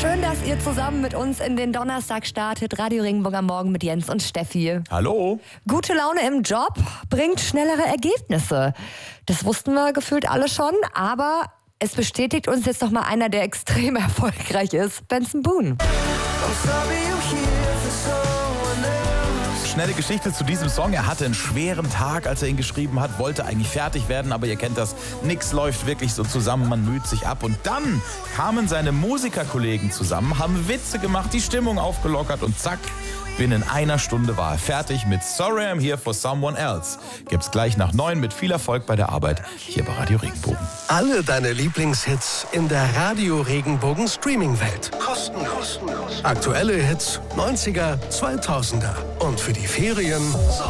Schön, dass ihr zusammen mit uns in den Donnerstag startet. Radio Regenbogen am Morgen mit Jens und Steffi. Hallo. Gute Laune im Job bringt schnellere Ergebnisse. Das wussten wir gefühlt alle schon, aber es bestätigt uns jetzt noch mal einer, der extrem erfolgreich ist, Benson Boone. Schnelle Geschichte zu diesem Song. Er hatte einen schweren Tag, als er ihn geschrieben hat, wollte eigentlich fertig werden, aber ihr kennt das, nix läuft wirklich so zusammen, man müht sich ab. Und dann kamen seine Musikerkollegen zusammen, haben Witze gemacht, die Stimmung aufgelockert und zack, binnen einer Stunde war er fertig mit Sorry I'm Here for Someone Else. Gibt's gleich nach 9 mit viel Erfolg bei der Arbeit hier bei Radio Regenbogen. Alle deine Lieblingshits in der Radio Regenbogen Streaming-Welt. Kostenlos. Aktuelle Hits, 90er, 2000er. Und für die Ferien